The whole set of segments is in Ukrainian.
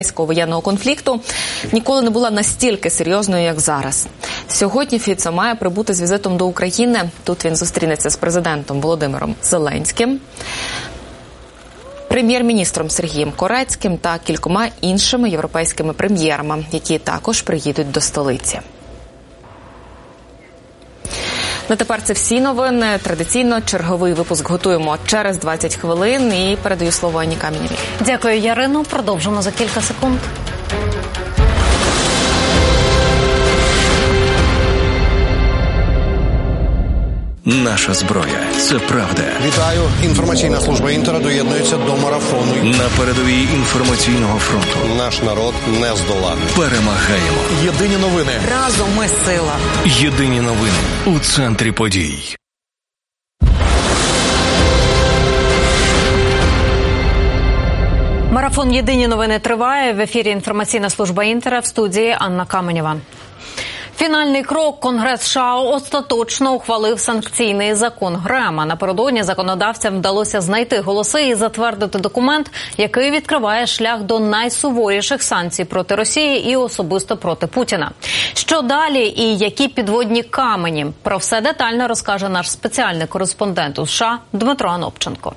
воєнного конфлікту ніколи не була настільки серйозною, як зараз. Сьогодні Фіцо має прибути з візитом до України. Тут він зустрінеться з президентом Володимиром Зеленським, прем'єр-міністром Сергієм Корецьким та кількома іншими європейськими прем'єрами, які також приїдуть до столиці. На тепер це всі новини. Традиційно черговий випуск готуємо через 20 хвилин і передаю слово Анні Каменєвій. Дякую, Ярино. Продовжимо за кілька секунд. Наша зброя – це правда. Вітаю. Інформаційна служба Інтера доєднується до марафону. На передовій інформаційного фронту. Наш народ не здоланий. Перемагаємо. Єдині новини. Разом ми сила. Єдині новини у центрі подій. Марафон «Єдині новини» триває. В ефірі інформаційна служба Інтера, в студії Анна Каменєва. Фінальний крок. Конгрес США остаточно ухвалив санкційний закон Грема. Напередодні законодавцям вдалося знайти голоси і затвердити документ, який відкриває шлях до найсуворіших санкцій проти Росії і особисто проти Путіна. Що далі і які підводні камені? Про все детально розкаже наш спеціальний кореспондент у США Дмитро Анопченко.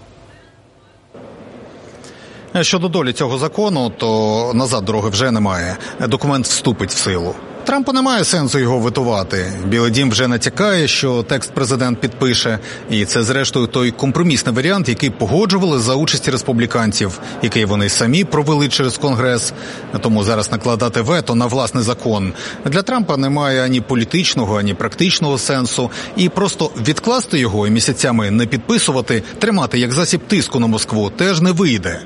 Щодо долі цього закону, то назад дороги вже немає. Документ вступить в силу. Трампу немає сенсу його ветувати. Білий дім вже натякає, що текст президент підпише. І це, зрештою, той компромісний варіант, який погоджували за участі республіканців, який вони самі провели через Конгрес. Тому зараз накладати вето на власний закон для Трампа немає ані політичного, ані практичного сенсу. І просто відкласти його і місяцями не підписувати, тримати як засіб тиску на Москву теж не вийде.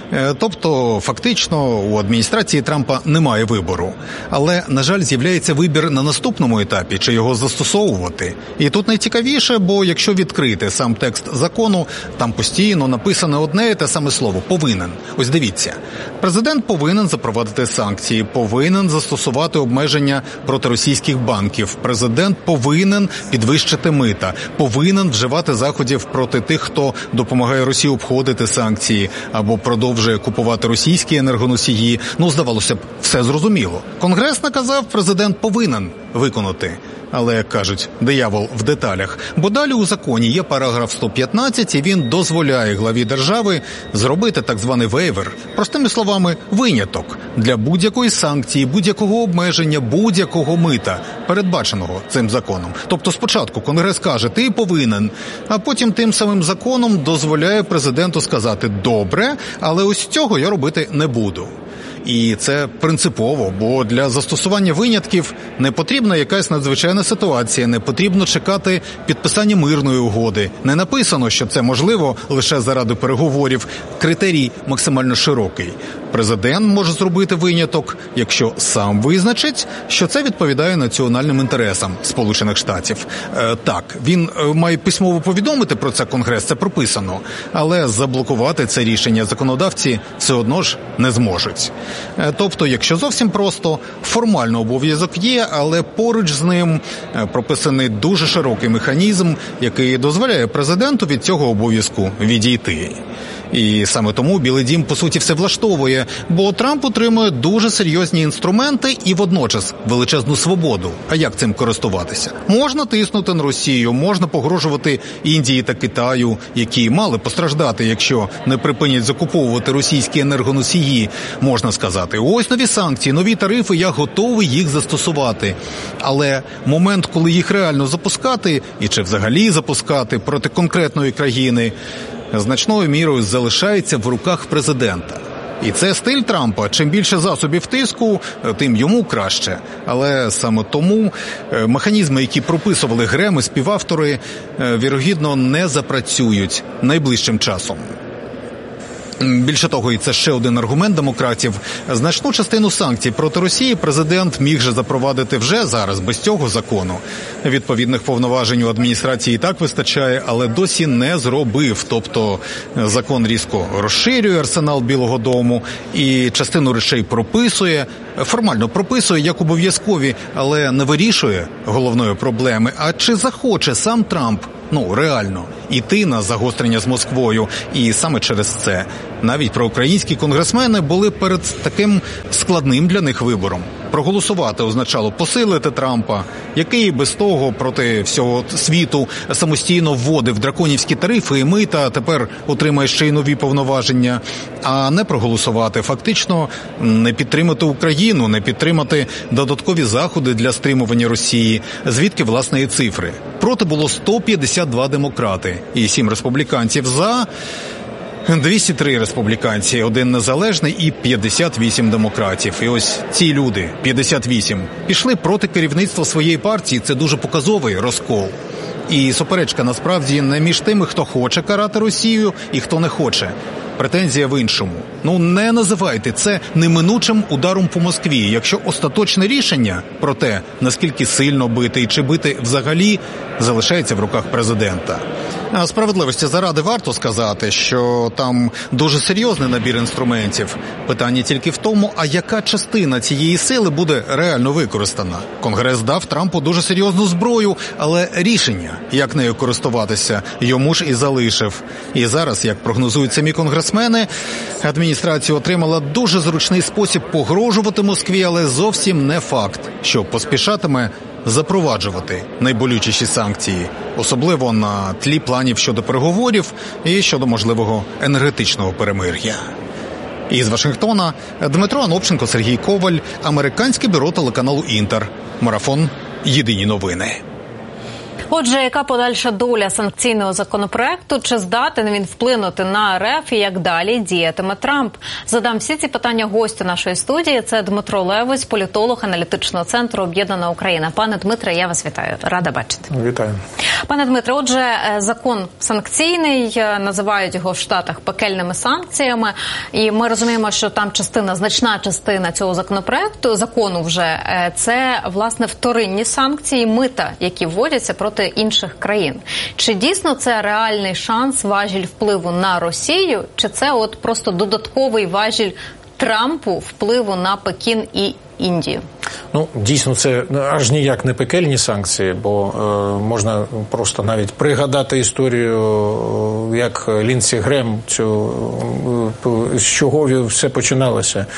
Тобто, фактично, у адміністрації Трампа немає вибору. Але, на жаль, з'являється вибір на наступному етапі, чи його застосовувати. І тут найцікавіше, бо якщо відкрити сам текст закону, там постійно написане одне і те саме слово – «повинен». Ось дивіться. Президент повинен запровадити санкції, повинен застосувати обмеження проти російських банків, президент повинен підвищити мита, повинен вживати заходів проти тих, хто допомагає Росії обходити санкції або продовжує купувати російські енергоносії. Ну, здавалося б, все зрозуміло. Конгрес наказав, президент повинен виконати. Але, як кажуть, диявол в деталях. Бо далі у законі є параграф 115, і він дозволяє главі держави зробити так званий вейвер. Простими словами, виняток для будь-якої санкції, будь-якого обмеження, будь-якого мита, передбаченого цим законом. Тобто спочатку Конгрес каже, ти повинен, а потім тим самим законом дозволяє президенту сказати, добре, але ось цього я робити не буду. І це принципово, бо для застосування винятків не потрібна якась надзвичайна ситуація, не потрібно чекати підписання мирної угоди. Не написано, що це можливо лише заради переговорів. Критерій максимально широкий. Президент може зробити виняток, якщо сам визначить, що це відповідає національним інтересам Сполучених Штатів. Так, він має письмово повідомити про це Конгрес, це прописано, але заблокувати це рішення законодавці все одно ж не зможуть. Тобто, якщо зовсім просто, формально обов'язок є, але поруч з ним прописаний дуже широкий механізм, який дозволяє президенту від цього обов'язку відійти. І саме тому Білий дім, по суті, все влаштовує, бо Трамп отримує дуже серйозні інструменти і водночас величезну свободу. А як цим користуватися? Можна тиснути на Росію, можна погрожувати Індії та Китаю, які мали постраждати, якщо не припинять закуповувати російські енергоносії. Можна сказати, ось нові санкції, нові тарифи, я готовий їх застосувати. Але момент, коли їх реально запускати, і чи взагалі запускати проти конкретної країни, значною мірою залишається в руках президента. І це стиль Трампа. Чим більше засобів тиску, тим йому краще. Але саме тому механізми, які прописували Грем і співавтори, вірогідно, не запрацюють найближчим часом. Більше того, і це ще один аргумент демократів, значну частину санкцій проти Росії президент міг же запровадити вже зараз, без цього закону. Відповідних повноважень у адміністрації і так вистачає, але досі не зробив. Тобто закон різко розширює арсенал Білого дому і частину речей прописує, формально прописує як обов'язкові, але не вирішує головної проблеми. А чи захоче сам Трамп реально іти на загострення з Москвою. І саме через це навіть проукраїнські конгресмени були перед таким складним для них вибором. Проголосувати означало посилити Трампа, який без того проти всього світу самостійно вводив драконівські тарифи і мита, а тепер отримає ще й нові повноваження. А не проголосувати, фактично не підтримати Україну, не підтримати додаткові заходи для стримування Росії. Звідки, власне, і цифри. Проти було 152 демократи і 7 республіканців за... 203 республіканці, 1 незалежний і 58 демократів. І ось ці люди, 58, пішли проти керівництва своєї партії. Це дуже показовий розкол. І суперечка насправді не між тими, хто хоче карати Росію і хто не хоче. Претензія в іншому. Не називайте це неминучим ударом по Москві, якщо остаточне рішення про те, наскільки сильно бити і чи бити взагалі, залишається в руках президента. А справедливості заради варто сказати, що там дуже серйозний набір інструментів. Питання тільки в тому, а яка частина цієї сили буде реально використана. Конгрес дав Трампу дуже серйозну зброю, але рішення, як нею користуватися, йому ж і залишив. І зараз, як прогнозують самі конгресмени, адміністрація отримала дуже зручний спосіб погрожувати Москві, але зовсім не факт, що поспішатиме запроваджувати найболючіші санкції, особливо на тлі планів щодо переговорів і щодо можливого енергетичного перемир'я. Із Вашингтона Дмитро Анопченко, Сергій Коваль, американське бюро телеканалу «Інтер». Марафон «Єдині новини». Отже, яка подальша доля санкційного законопроекту? Чи здатен він вплинути на РФ і як далі діятиме Трамп? Задам всі ці питання гостю нашої студії. Це Дмитро Левось, політолог аналітичного центру «Об'єднана Україна». Пане Дмитре, я вас вітаю. Рада бачити. Вітаю. Пане Дмитре, отже, закон санкційний, називають його в Штатах пекельними санкціями. І ми розуміємо, що там значна частина цього закону вже, це, власне, вторинні санкції, мита, які вводяться проти інших країн. Чи дійсно це реальний шанс, важіль впливу на Росію, чи це просто додатковий важіль Трампу впливу на Пекін і Індію? Дійсно, це аж ніяк не пекельні санкції, бо можна просто навіть пригадати історію, як Ліндсі Грем, з чого все починалося.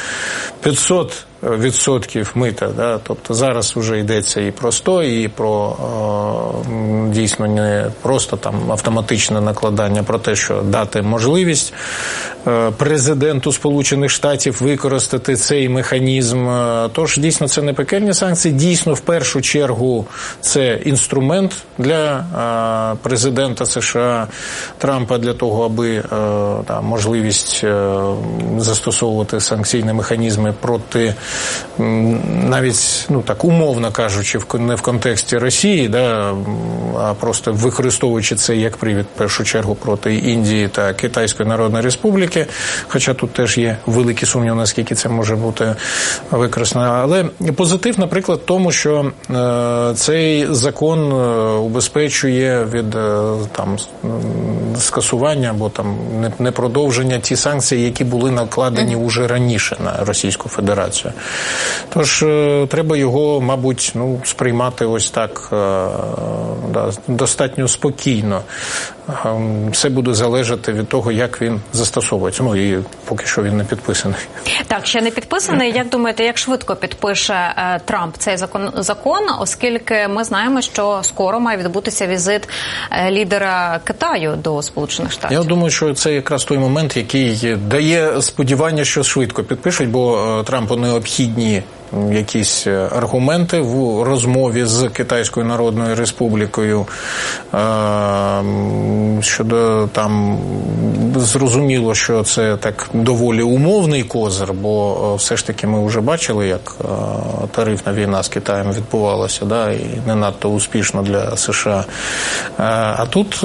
500% мита, да? Тобто зараз вже йдеться і про 100, і про дійсно не просто там автоматичне накладання, про те, що дати можливість президенту Сполучених Штатів використати цей механізм. Тож, дійсно, це не пекельні санкції. Дійсно, в першу чергу, це інструмент для президента США Трампа для того, аби можливість застосовувати санкційні механізми проти, навіть, так умовно кажучи, не в контексті Росії, а просто використовуючи це як привід, в першу чергу, проти Індії та Китайської Народної Республіки, хоча тут теж є великі сумніви, наскільки це може бути використано. Але позитив, наприклад, в тому, що цей закон убезпечує від скасування або непродовження ті санкції, які були накладені уже раніше на Російську Федерацію. Тож треба його, мабуть, сприймати ось так достатньо спокійно. Все буде залежати від того, як він застосовується. І поки що він не підписаний. Так, ще не підписаний. Як думаєте, як швидко підпише Трамп цей закон, оскільки ми знаємо, що скоро має відбутися візит лідера Китаю до Сполучених Штатів? Я думаю, що це якраз той момент, який дає сподівання, що швидко підпишуть, бо Трампу необхідні якісь аргументи в розмові з Китайською Народною Республікою щодо зрозуміло, що це так доволі умовний козир, бо все ж таки ми вже бачили, як тарифна війна з Китаєм відбувалася, і не надто успішно для США. А тут,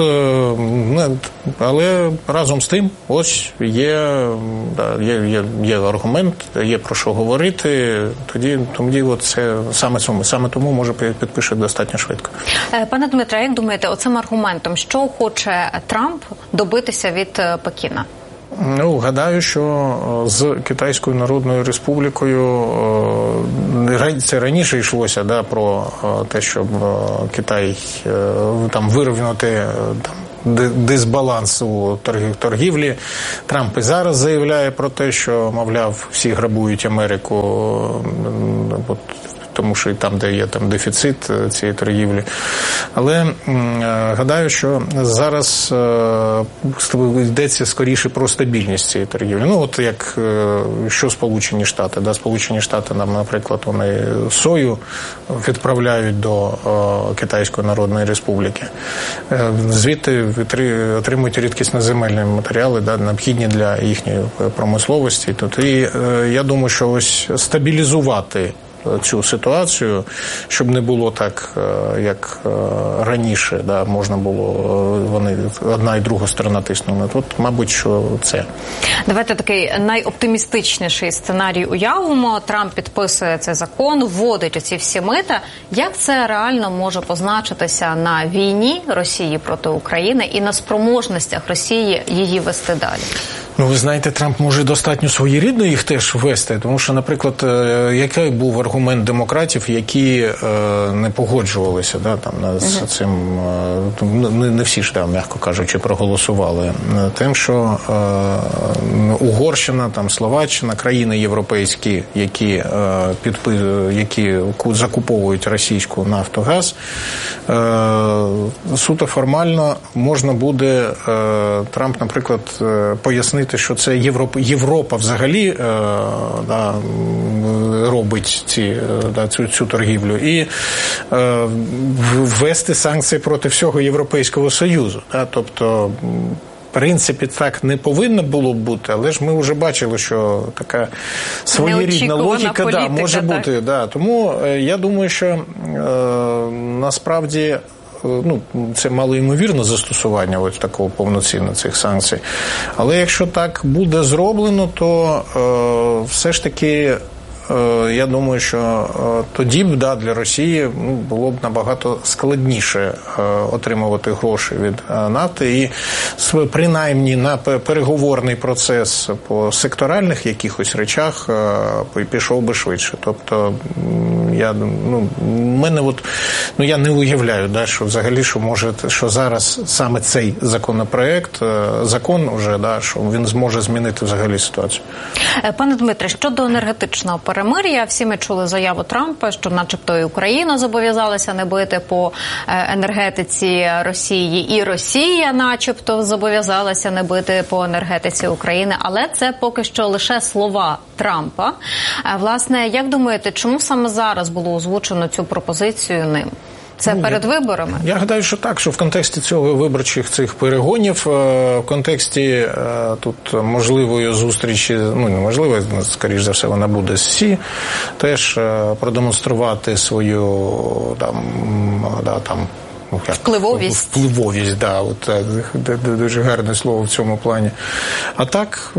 але разом з тим, ось є аргумент, є про що говорити. Тоді це саме тому може підпише достатньо швидко. Пане Дмитре, як думаєте, оцим аргументом, що хоче Трамп добитися від Пекіна? Ну, гадаю, що з Китайською Народною Республікою це раніше йшлося, да, про те, щоб Китай там вирівняти дисбаланс у торгівлі. Трамп і зараз заявляє про те, що, мовляв, всі грабують Америку, тому що і там, де є там дефіцит цієї торгівлі. Але гадаю, що зараз йдеться скоріше про стабільність цієї торгівлі. Ну, от як що Сполучені Штати. Да? Сполучені Штати нам, наприклад, вони сою відправляють до Китайської Народної Республіки. Звідти отримують рідкісноземельні матеріали, да, необхідні для їхньої промисловості. І я думаю, що ось стабілізувати цю ситуацію, щоб не було так, як раніше, да, можна було, вони одна і друга сторона тиснули. Тут, мабуть, що це. Давайте такий найоптимістичніший сценарій уявимо. Трамп підписує цей закон, вводить оці всі мита. Як це реально може позначитися на війні Росії проти України і на спроможностях Росії її вести далі? Ну, ви знаєте, Трамп може достатньо своєрідно їх теж вести, тому що, наприклад, який був аргумент демократів, які не погоджувалися, да, там, з цим, не всі ж, да, м'яко кажучи, проголосували, тим, що Угорщина, там, Словаччина, країни європейські, які закуповують російську нафту, газ, суто формально можна буде Трамп, наприклад, пояснити, що це Європа взагалі робить цю торгівлю і ввести санкції проти всього Європейського Союзу. Тобто, в принципі, так не повинно було б бути, але ж ми вже бачили, що така своєрідна логіка політика, може бути. Да. Тому я думаю, що насправді це малоймовірне застосування ось такого повноцінного цих санкцій. Але якщо так буде зроблено, то все ж таки я думаю, що тоді б, да, для Росії було б набагато складніше отримувати гроші від нафти і принаймні на переговорний процес по секторальних якихось речах пішов би швидше. Тобто я не уявляю, да, що взагалі, що зараз саме цей закон вже, да, що він зможе змінити взагалі ситуацію. Пане Дмитре, щодо енергетичного перемир'я, всі ми чули заяву Трампа, що начебто і Україна зобов'язалася не бити по енергетиці Росії, і Росія начебто зобов'язалася не бити по енергетиці України, але це поки що лише слова Трампа. Власне, як думаєте, чому саме зараз було озвучено цю пропозицію ним? Це перед виборами? Я гадаю, що так, що в контексті цього виборчих цих перегонів, в контексті тут можливої зустрічі, неможливо, скоріш за все, вона буде з Сі, теж продемонструвати свою впливовість. Впливовість, да, от дуже гарне слово в цьому плані. А так,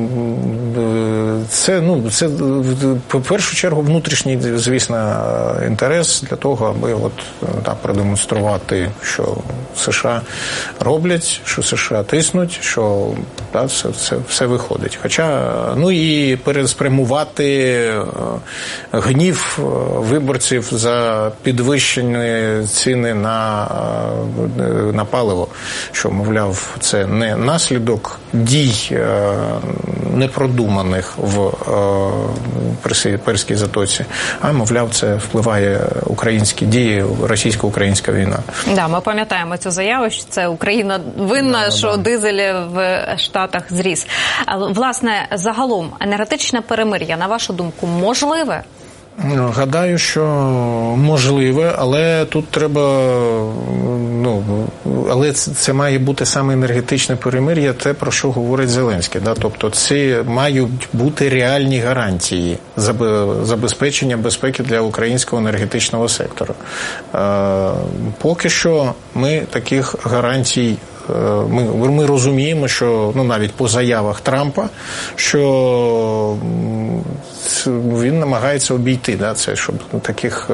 це в першу чергу внутрішній, звісно, інтерес для того, аби продемонструвати, що США роблять, що США тиснуть, що все виходить. Хоча, і переспрямувати гнів виборців за підвищені ціни на паливо, що, мовляв, це не наслідок дій непродуманих в Перській затоці, а, мовляв, це впливає українські дії, російсько-українська війна. Да, ми пам'ятаємо цю заяву, що це Україна винна, що дизель в Штатах зріс. Власне, загалом, енергетичне перемир'я, на вашу думку, можливе? Гадаю, що можливе, але тут треба, але це має бути саме енергетичне перемир'я, те, про що говорить Зеленський. Да? Тобто це мають бути реальні гарантії забезпечення безпеки для українського енергетичного сектору. Поки що ми таких гарантій ми розуміємо, що навіть по заявах Трампа, що він намагається обійти, да, це, щоб таких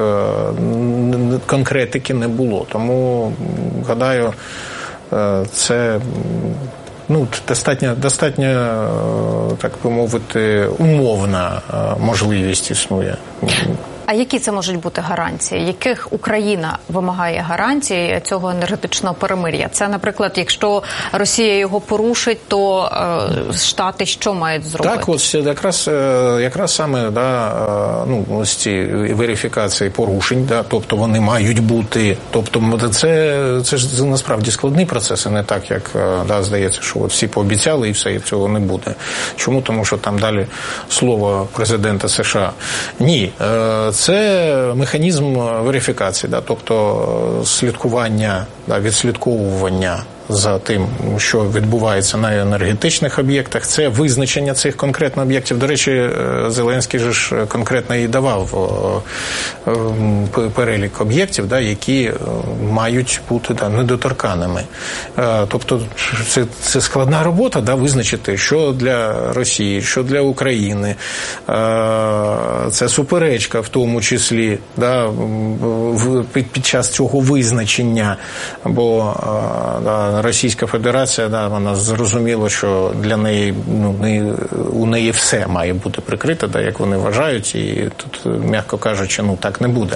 конкретики не було. Тому, гадаю, це достатньо, так би мовити, умовна можливість існує. А які це можуть бути гарантії? Яких Україна вимагає гарантій цього енергетичного перемир'я? Це, наприклад, якщо Росія його порушить, то Штати що мають зробити? Так, ось якраз саме ось ці верифікації порушень, тобто вони мають бути, тобто це ж насправді складний процес, а не так, як здається, що всі пообіцяли і все, і цього не буде. Чому? Тому що там далі слово президента США. Ні, це механізм верифікації, тобто слідкування, відслідковування за тим, що відбувається на енергетичних об'єктах. Це визначення цих конкретно об'єктів. До речі, Зеленський же ж конкретно і давав перелік об'єктів, які мають бути недоторканими. Тобто це складна робота, визначити, що для Росії, що для України. Це суперечка в тому числі під час цього визначення, бо Російська Федерація, вона зрозуміла, що для неї, у неї все має бути прикрите, як вони вважають, і тут, м'яко кажучи, так не буде.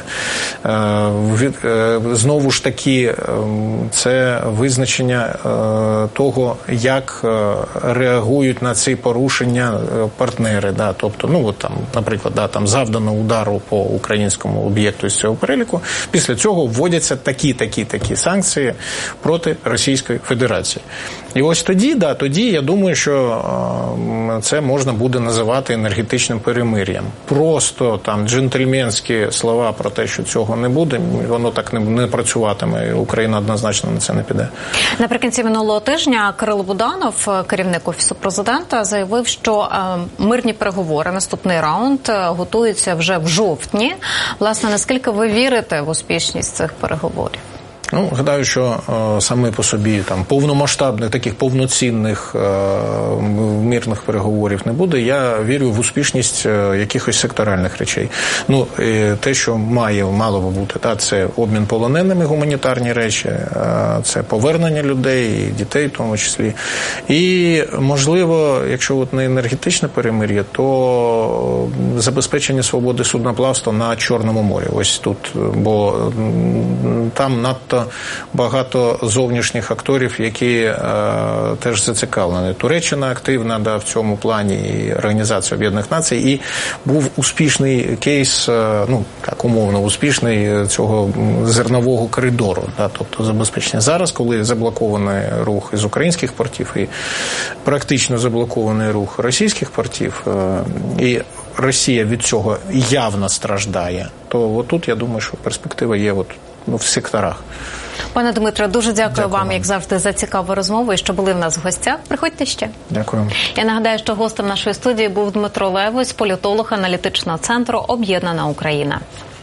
Знову ж таки, це визначення того, як реагують на ці порушення партнери. Тобто, наприклад, завдано удару по українському об'єкту з цього переліку, після цього вводяться такі санкції проти Російської Федерації. І ось тоді, я думаю, що це можна буде називати енергетичним перемир'ям. Просто джентльменські слова про те, що цього не буде, воно так не працюватиме. Україна однозначно на це не піде. Наприкінці минулого тижня Кирило Буданов, керівник Офісу президента, заявив, що мирні переговори, наступний раунд, готуються вже в жовтні. Власне, наскільки ви вірите в успішність цих переговорів? Гадаю, що саме по собі повномасштабних, таких повноцінних мирних переговорів не буде. Я вірю в успішність якихось секторальних речей. Те, що мало би бути, це обмін полоненими, гуманітарні речі, це повернення людей, дітей в тому числі. І, можливо, якщо не енергетичне перемир'я, то забезпечення свободи судноплавства на Чорному морі. Ось тут, бо там надто багато зовнішніх акторів, які теж зацікавлені. Туреччина активна в цьому плані, і Організація Об'єднаних Націй, і був успішний кейс, умовно успішний, цього зернового коридору, тобто забезпечення. Зараз, коли заблокований рух із українських портів і практично заблокований рух російських портів, і Росія від цього явно страждає, то отут, я думаю, що перспектива є в секторах. Пане Дмитро, дуже дякую вам, як завжди, за цікаву розмову і що були в нас в гостях. Приходьте ще. Дякую. Я нагадаю, що гостем нашої студії був Дмитро Левось, політолог аналітичного центру «Об'єднана Україна».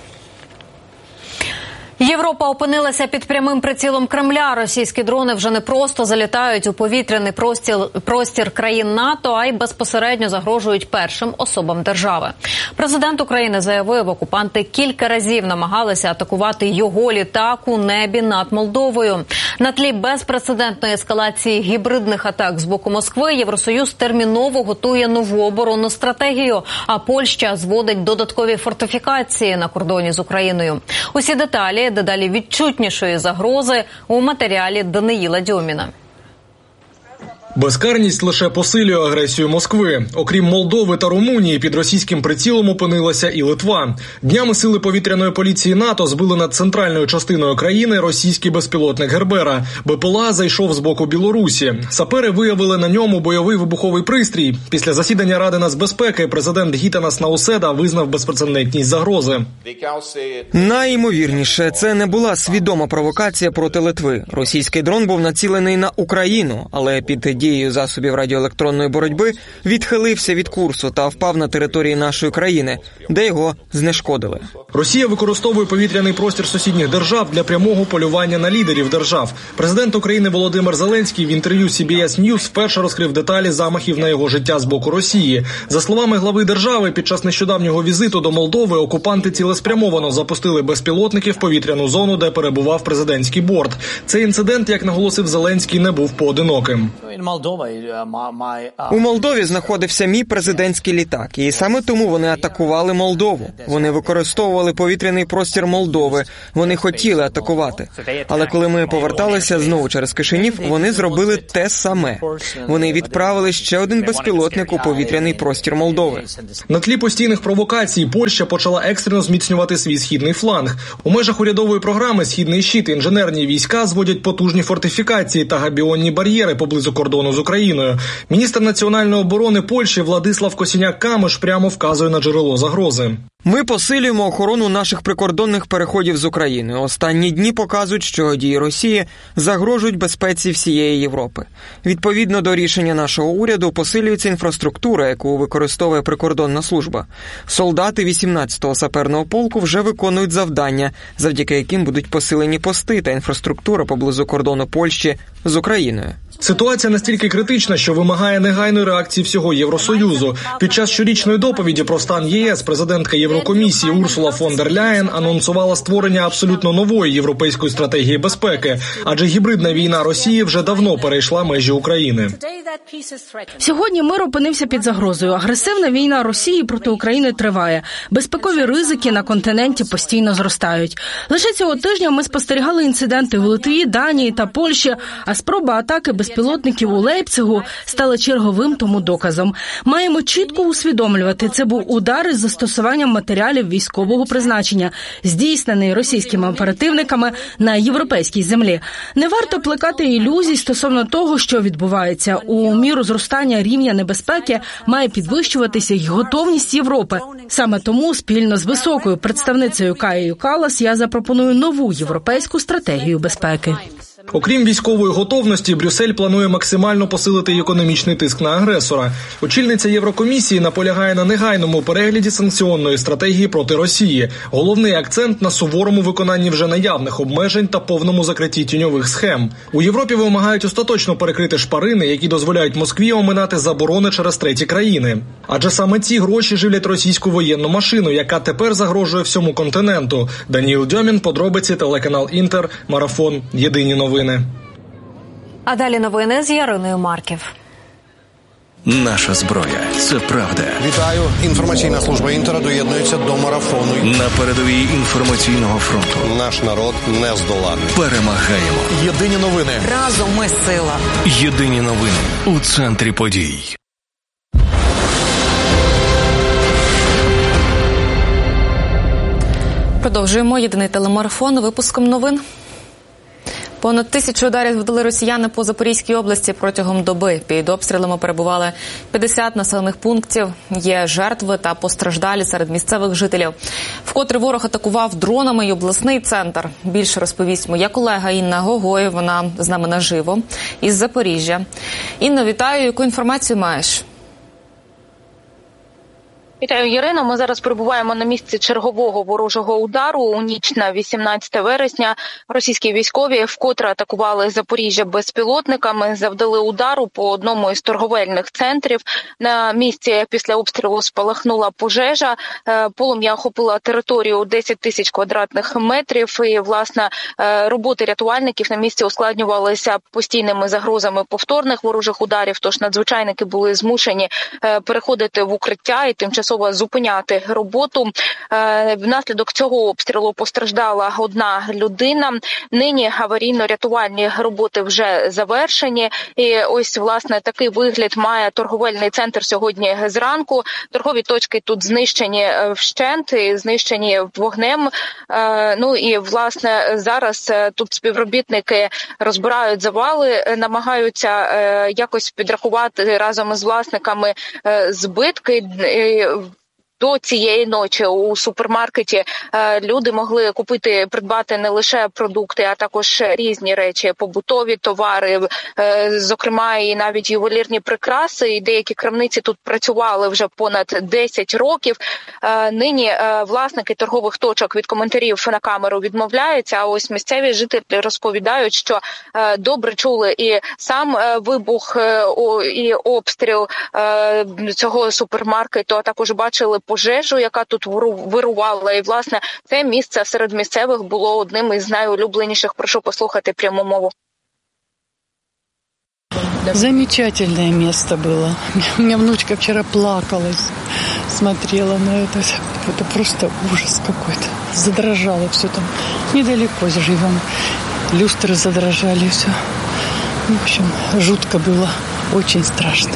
Європа опинилася під прямим прицілом Кремля. Російські дрони вже не просто залітають у повітряний простір країн НАТО, а й безпосередньо загрожують першим особам держави. Президент України заявив, окупанти кілька разів намагалися атакувати його літак у небі над Молдовою. На тлі безпрецедентної ескалації гібридних атак з боку Москви Євросоюз терміново готує нову оборонну стратегію, а Польща зводить додаткові фортифікації на кордоні з Україною. Усі деталі дедалі відчутнішої загрози у матеріалі Даниїла Дьоміна. Безкарність лише посилює агресію Москви. Окрім Молдови та Румунії, під російським прицілом опинилася і Литва. Днями сили повітряної поліції НАТО збили над центральною частиною країни російський безпілотник Гербера. БПЛА зайшов з боку Білорусі. Сапери виявили на ньому бойовий вибуховий пристрій. Після засідання Ради нацбезпеки президент Гітанас Науседа визнав безпрецедентність загрози. Найімовірніше, це не була свідома провокація проти Литви. Російський дрон був націлений на Україну, але під дією засобів радіоелектронної боротьби відхилився від курсу та впав на території нашої країни, де його знешкодили. Росія використовує повітряний простір сусідніх держав для прямого полювання на лідерів держав. Президент України Володимир Зеленський в інтерв'ю CBS News вперше розкрив деталі замахів на його життя з боку Росії. За словами глави держави, під час нещодавнього візиту до Молдови окупанти цілеспрямовано запустили безпілотники в повітряну зону, де перебував президентський борт. Цей інцидент, як наголосив Зеленський, не був поодиноким. У Молдові знаходився мій президентський літак, і саме тому вони атакували Молдову. Вони використовували повітряний простір Молдови, вони хотіли атакувати. Але коли ми поверталися знову через Кишинів, вони зробили те саме. Вони відправили ще один безпілотник у повітряний простір Молдови. На тлі постійних провокацій Польща почала екстрено зміцнювати свій східний фланг. У межах урядової програми «Східний щит» інженерні війська зводять потужні фортифікації та габіонні бар'єри поблизу кордону з Україною. Міністр національної оборони Польщі Владислав Косіняк-Камиш прямо вказує на джерело загрози. Ми посилюємо охорону наших прикордонних переходів з Україною. Останні дні показують, що дії Росії загрожують безпеці всієї Європи. Відповідно до рішення нашого уряду посилюється інфраструктура, яку використовує прикордонна служба. Солдати 18-го саперного полку вже виконують завдання, завдяки яким будуть посилені пости та інфраструктура поблизу кордону Польщі з Україною. Ситуація настільки критична, що вимагає негайної реакції всього Євросоюзу. Під час щорічної доповіді про стан ЄС президентка Єврокомісії Урсула фон дер Ляєн анонсувала створення абсолютно нової європейської стратегії безпеки, адже гібридна війна Росії вже давно перейшла межі України. Сьогодні мир опинився під загрозою. Агресивна війна Росії проти України триває. Безпекові ризики на континенті постійно зростають. Лише цього тижня ми спостерігали інциденти у Литві, Данії та Польщі, а спроба атаки безпілотників у Лейпцигу стала черговим тому доказом. Маємо чітко усвідомлювати, це був удар із застосуванням матеріалів військового призначення, здійснений російськими оперативниками на європейській землі. Не варто плекати ілюзій стосовно того, що відбувається. У міру зростання рівня небезпеки має підвищуватися й готовність Європи. Саме тому спільно з високою представницею Каєю Каллас я запропоную нову європейську стратегію безпеки. Окрім військової готовності, Брюссель планує максимально посилити економічний тиск на агресора. Очільниця Єврокомісії наполягає на негайному перегляді санкціонної стратегії проти Росії. Головний акцент на суворому виконанні вже наявних обмежень та повному закритті тіньових схем. У Європі вимагають остаточно перекрити шпарини, які дозволяють Москві оминати заборони через треті країни. Адже саме ці гроші живлять російську воєнну машину, яка тепер загрожує всьому континенту. Даніїл Дьомін, подробиці, телеканал Інтер, Марафон, Єдині новини. А далі новини з Яриною Марків. Наша зброя – це правда. Вітаю. Інформаційна служба Інтера доєднується до марафону. На передовій інформаційного фронту. Наш народ не здоланий. Перемагаємо. Єдині новини. Разом ми сила. Єдині новини у центрі подій. Продовжуємо єдиний телемарафон випуском новин. Понад 1000 ударів завдали росіяни по Запорізькій області протягом доби. Під обстрілами перебували 50 населених пунктів. Є жертви та постраждалі серед місцевих жителів. Вкотре ворог атакував дронами й обласний центр. Більше розповість моя колега Інна Гогой. Вона з нами наживо із Запоріжжя. Інно, вітаю. Яку інформацію маєш? Вітаю, Ірино. Ми зараз перебуваємо на місці чергового ворожого удару. У ніч на 18 вересня російські військові вкотре атакували Запоріжжя безпілотниками, завдали удару по одному із торговельних центрів. На місці після обстрілу спалахнула пожежа. Полум'я охопила територію 10 тисяч квадратних метрів. І, власне, роботи рятувальників на місці ускладнювалися постійними загрозами повторних ворожих ударів. Тож надзвичайники були змушені переходити в укриття і тимчасово зупиняти роботу. Внаслідок цього обстрілу постраждала одна людина. Нині аварійно-рятувальні роботи вже завершені. І ось, власне, такий вигляд має торговельний центр сьогодні зранку. Торгові точки тут знищені вщент, знищені вогнем. Ну і, власне, зараз тут співробітники розбирають завали, намагаються якось підрахувати разом із власниками збитки. До цієї ночі у супермаркеті люди могли придбати не лише продукти, а також різні речі, побутові товари, зокрема і навіть ювелірні прикраси. І деякі крамниці тут працювали вже понад 10 років. Нині власники торгових точок від коментарів на камеру відмовляються, а ось місцеві жителі розповідають, що добре чули і сам вибух, і обстріл цього супермаркету, а також бачили пожежу, яка тут вирувала. І, власне, це місце серед місцевих було одним із найулюбленіших. Прошу послухати пряму мову. Замечательное место было. У меня внучка вчера плакала, смотрела на это. Это просто ужас какой-то. Задрожало все там. Недалеко живем. Люстры задрожали, все. В общем, жутко было. Очень страшно.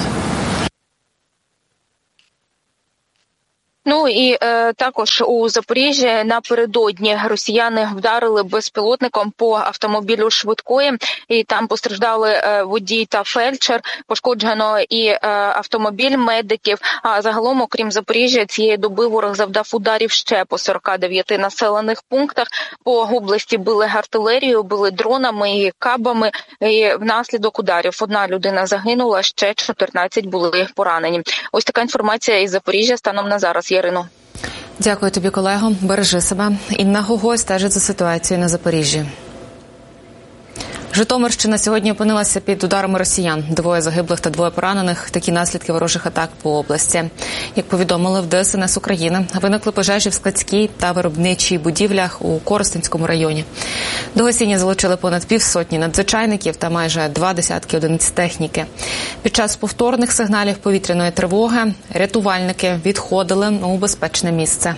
Ну і також у Запоріжжі напередодні росіяни вдарили безпілотником по автомобілю швидкої, і там постраждали водій та фельдшер. Пошкоджено і автомобіль медиків. А загалом, окрім Запоріжжя, цієї доби ворог завдав ударів ще по 49 населених пунктах. По області били артилерію, били дронами і кабами. І внаслідок ударів одна людина загинула, ще 14 були поранені. Ось така інформація із Запоріжжя станом на зараз. Ярино. Дякую тобі, колего. Бережи себе. Інна Гогой стежить за ситуацією на Запоріжжі. Житомирщина сьогодні опинилася під ударами росіян. 2 загиблих та 2 поранених. Такі наслідки ворожих атак по області. Як повідомили в ДСНС України, виникли пожежі в складській та виробничій будівлях у Коростенському районі. До гасіння залучили понад півсотні надзвичайників та майже 20 одиниць техніки. Під час повторних сигналів повітряної тривоги рятувальники відходили у безпечне місце.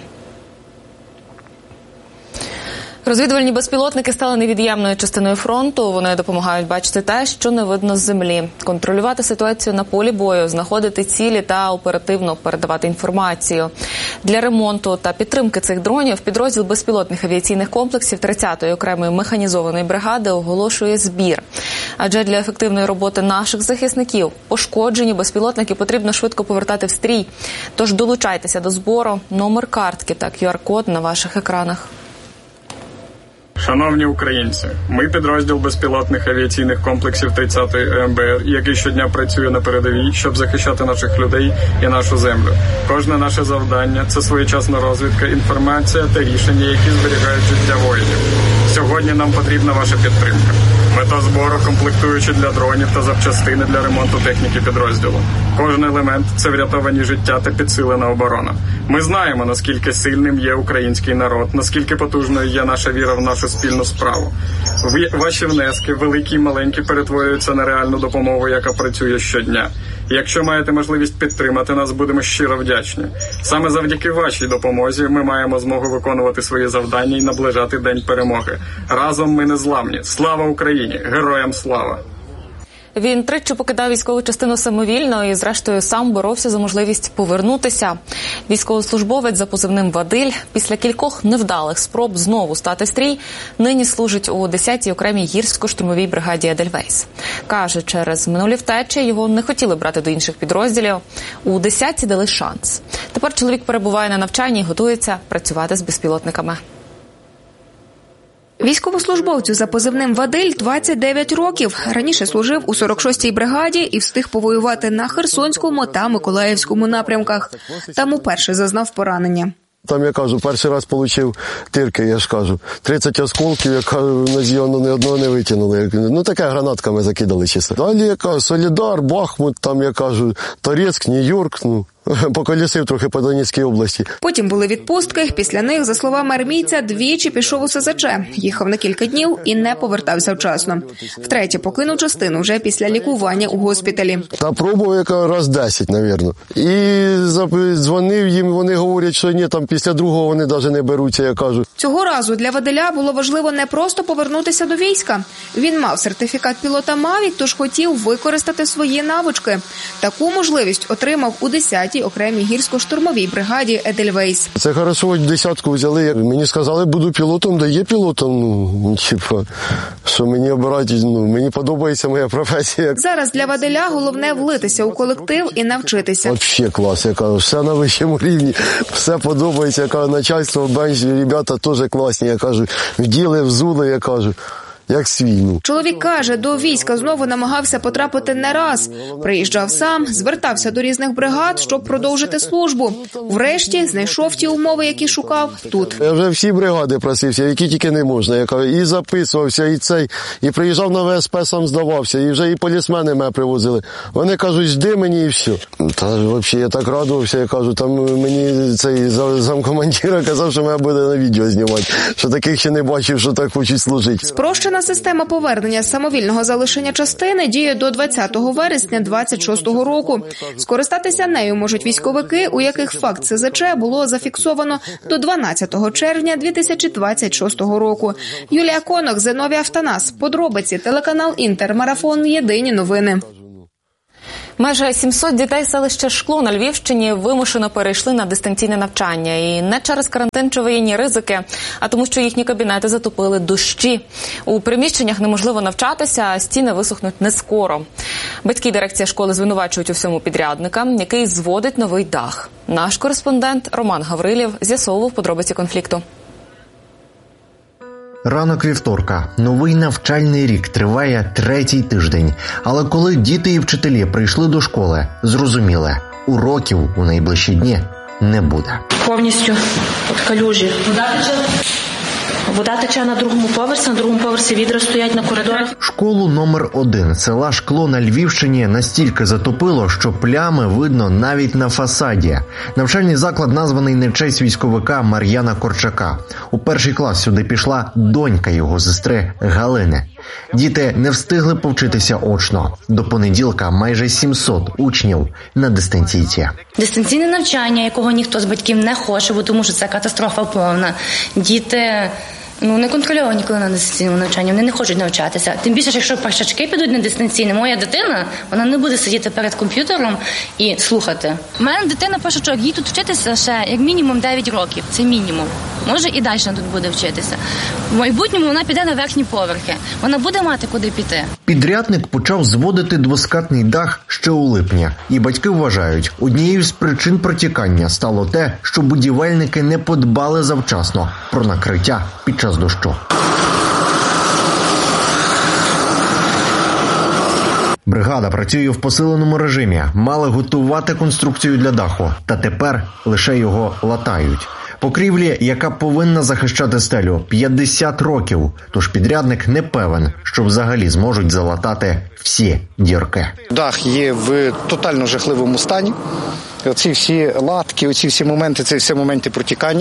Розвідувальні безпілотники стали невід'ємною частиною фронту. Вони допомагають бачити те, що не видно з землі, контролювати ситуацію на полі бою, знаходити цілі та оперативно передавати інформацію. Для ремонту та підтримки цих дронів підрозділ безпілотних авіаційних комплексів 30-ї окремої механізованої бригади оголошує збір. Адже для ефективної роботи наших захисників пошкоджені безпілотники потрібно швидко повертати в стрій. Тож долучайтеся до збору. Номер картки та QR-код на ваших екранах. Шановні українці, ми підрозділ безпілотних авіаційних комплексів 30-ї ОМБР, який щодня працює на передовій, щоб захищати наших людей і нашу землю. Кожне наше завдання – це своєчасна розвідка, інформація та рішення, які зберігають життя воїнів. Сьогодні нам потрібна ваша підтримка. Мета збору – комплектуючі для дронів та запчастини для ремонту техніки підрозділу. Кожен елемент – це врятовані життя та підсилена оборона. Ми знаємо, наскільки сильним є український народ, наскільки потужною є наша віра в нашу спільну справу. Ваші внески, великі і маленькі, перетворюються на реальну допомогу, яка працює щодня. Якщо маєте можливість підтримати нас, будемо щиро вдячні. Саме завдяки вашій допомозі ми маємо змогу виконувати свої завдання і наближати День перемоги. Разом ми незламні. Слава Україні! Героям слава! Він тричі покидав військову частину самовільно і, зрештою, сам боровся за можливість повернутися. Військовослужбовець за позивним «Вадиль» після кількох невдалих спроб знову стати в стрій нині служить у 10-й окремій гірсько-штурмовій бригаді «Едельвейс». Каже, через минулі втечі його не хотіли брати до інших підрозділів. У 10-ті дали шанс. Тепер чоловік перебуває на навчанні і готується працювати з безпілотниками. Військовослужбовцю за позивним «Вадиль» 29 років. Раніше служив у 46-й бригаді і встиг повоювати на Херсонському та Миколаївському напрямках. Там уперше зазнав поранення. Там, я кажу, перший раз отримав тирки, я ж кажу, 30 осколків, я кажу, ні одного не витягнули. Ну, таке гранатками закидали чисто. Далі, я кажу, Солідар, Бахмут, там, я кажу, Торецьк, Нью-Йорк, поколісив трохи по Донецькій області. Потім були відпустки. Після них, за словами армійця, двічі пішов у СЗЧ. Їхав на кілька днів і не повертався вчасно. Втретє покинув частину вже після лікування у госпіталі. Та пробував раз 10, мабуть. І дзвонив їм, вони говорять, що ні, там після другого вони навіть не беруться, я кажу. Цього разу для Вадиля було важливо не просто повернутися до війська. Він мав сертифікат пілота «Мавік», тож хотів використати свої навички. Таку можливість отримав у 10-й окремій гірсько-штурмовій бригаді «Едельвейс». Це хорошо, 10-ку взяли. Мені сказали, буду пілотом, да є пілотом. Що мені обирати, мені подобається моя професія. Зараз для Вадиля головне влитися у колектив і навчитися. Взагалі клас, я кажу, все на вищому рівні, все подобається, я кажу, начальство, бенч, ребята теж класні, я кажу, вділи, взули, я кажу. Як свій. Чоловік каже, до війська знову намагався потрапити не раз. Приїжджав сам, звертався до різних бригад, щоб продовжити службу. Врешті знайшов ті умови, які шукав тут. Я вже всі бригади просився, які тільки не можна. Я кажу, і записувався, і приїжджав на ВСП, сам здавався, і вже і полісмени мене привозили. Вони кажуть, жди мені і все. Та взагалі я так радувався, я кажу, там мені цей замкомандира казав, що мене буде на відео знімати, що таких ще не бачив, що так хочуть служити. Спрощена Електронна система повернення самовільного залишення частини діє до 20 вересня 2026 року. Скористатися нею можуть військовики, у яких факт СЗЧ було зафіксовано до 12 червня 2026 року. Юлія Конок, Зиновій Автанас. Подробиці. Телеканал Інтер. Марафон. Єдині новини. Майже 700 дітей селища Шкло на Львівщині вимушено перейшли на дистанційне навчання. І не через карантин чи воєнні ризики, а тому, що їхні кабінети затопили дощі. У приміщеннях неможливо навчатися, а стіни висохнуть не скоро. Батьки і дирекція школи звинувачують у всьому підрядника, який зводить новий дах. Наш кореспондент Роман Гаврилів з'ясовував подробиці конфлікту. Ранок вівторка. Новий навчальний рік триває 3-й тиждень. Але коли діти і вчителі прийшли до школи, зрозуміли – уроків у найближчі дні не буде. Повністю от калюжі. Вода тече на другому поверсі відра стоять на коридорах. Школу номер 1 села Шкло на Львівщині настільки затопило, що плями видно навіть на фасаді. Навчальний заклад названий на честь військовика Мар'яна Корчака. У 1-й клас сюди пішла донька його сестри Галини. Діти не встигли повчитися очно. До понеділка майже 700 учнів на дистанційці. Дистанційне навчання, якого ніхто з батьків не хоче, бо тому що це катастрофа повна. Діти не контрольовані, коли на дистанційному навчанні, вони не хочуть навчатися. Тим більше, якщо першачки підуть на дистанційне, моя дитина, вона не буде сидіти перед комп'ютером і слухати. У мене дитина першачок, їй тут вчитися ще як мінімум 9 років, це мінімум. Може і далі тут буде вчитися. В майбутньому вона піде на верхні поверхи, вона буде мати куди піти. Підрядник почав зводити двоскатний дах ще у липні. І батьки вважають, однією з причин протікання стало те, що будівельники не подбали завчасно про накриття під час дощу. Бригада працює в посиленому режимі. Мали готувати конструкцію для даху, та тепер лише його латають. Покрівлі, яка повинна захищати стелю, 50 років, тож підрядник не певен, що взагалі зможуть залатати всі дірки. Дах є в тотально жахливому стані. Оці всі латки, оці всі моменти, це всі моменти протікання.